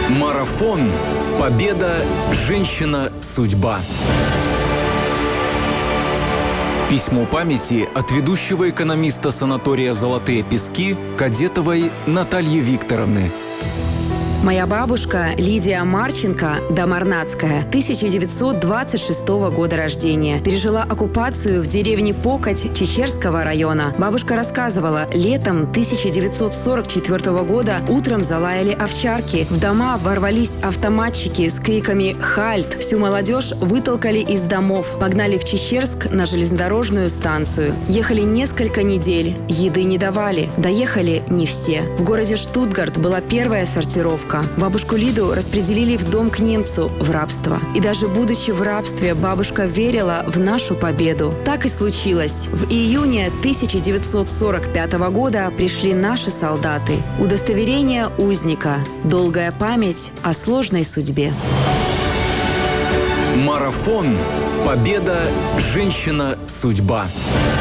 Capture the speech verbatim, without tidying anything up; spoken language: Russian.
Марафон. Победа. Женщина. Судьба. Письмо памяти от ведущего экономиста санатория «Золотые пески» Кадетовой Натальи Викторовны. Моя бабушка Лидия Марченко, Домарнацкая, тысяча девятьсот двадцать шестого года рождения. Пережила оккупацию в деревне Покать Чечерского района. Бабушка рассказывала, летом тысяча девятьсот сорок четвёртого года утром залаяли овчарки. В дома ворвались автоматчики с криками «Хальт!». Всю молодежь вытолкали из домов, погнали в Чечерск на железнодорожную станцию. Ехали несколько недель, еды не давали. Доехали не все. В городе Штутгарт была первая сортировка. Бабушку Лиду распределили в дом к немцу, в рабство. И даже будучи в рабстве, бабушка верила в нашу победу. Так и случилось. В июне тысяча девятьсот сорок пятого года пришли наши солдаты. Удостоверение узника. Долгая память о сложной судьбе. Марафон. Победа. Женщина. Судьба.